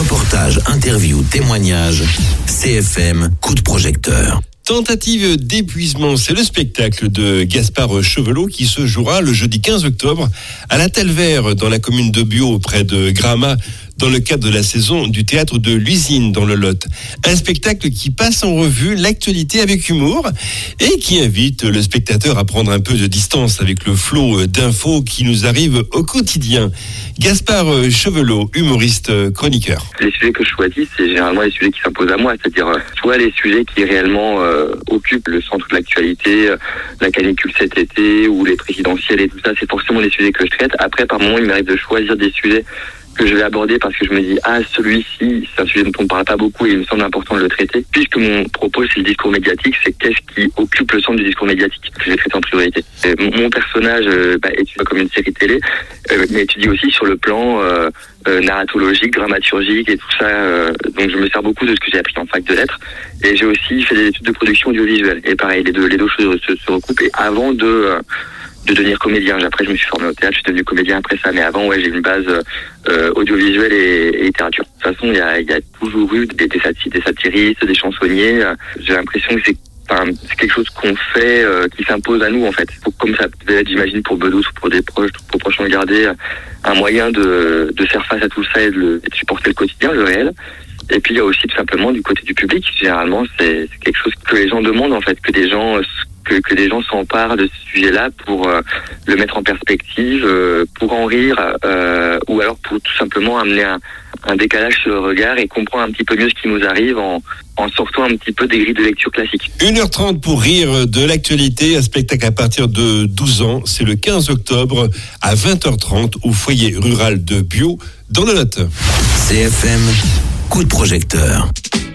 Reportages, interviews, témoignages. CFM, coup de projecteur. Tentative d'épuisement, c'est le spectacle de Gaspard Chevelot qui se jouera le jeudi 15 octobre à la Telvert dans la commune de Bio près de Gramat dans le cadre de la saison du théâtre de l'Usine dans le Lot. Un spectacle qui passe en revue l'actualité avec humour et qui invite le spectateur à prendre un peu de distance avec le flot d'infos qui nous arrive au quotidien. Gaspard Chevelot, humoriste chroniqueur. Les sujets que je choisis, c'est généralement les sujets qui s'imposent à moi, c'est-à-dire soit les sujets qui réellement occupent le centre de l'actualité, la canicule cet été ou les présidentielles et tout ça, c'est forcément les sujets que je traite. Après, par moment, il m'arrive de choisir des sujets que je vais aborder parce que je me dis celui-ci c'est un sujet dont on ne parle pas beaucoup et il me semble important de le traiter, puisque mon propos c'est le discours médiatique, c'est qu'est-ce qui occupe le centre du discours médiatique que je vais traiter en priorité. Mon personnage étudie comme une série télé, mais étudie aussi sur le plan narratologique, dramaturgique et tout ça, donc je me sers beaucoup de ce que j'ai appris en fac de lettres, et j'ai aussi fait des études de production audiovisuelle, et pareil, les deux choses se recoupent. Et avant de devenir comédien. Après, je me suis formé au théâtre, je suis devenu comédien après ça. Mais avant, j'ai une base audiovisuelle et littérature. De toute façon, il y a toujours eu des satiristes, des chansonniers. J'ai l'impression que c'est quelque chose qu'on fait, qui s'impose à nous, en fait. Comme ça devait être, j'imagine, pour Bedos ou pour des proches on regardait un moyen de faire face à tout ça et de supporter le quotidien, le réel. Et puis, il y a aussi tout simplement du côté du public. Généralement, c'est quelque chose que les gens demandent, en fait, que des gens s'emparent de ce sujet-là pour le mettre en perspective, pour en rire, ou alors pour tout simplement amener un décalage sur le regard et comprendre un petit peu mieux ce qui nous arrive en sortant un petit peu des grilles de lecture classiques. 1h30 pour rire de l'actualité, un spectacle à partir de 12 ans. C'est le 15 octobre à 20h30 au foyer rural de Bio dans le Lot. CFM, coup de projecteur.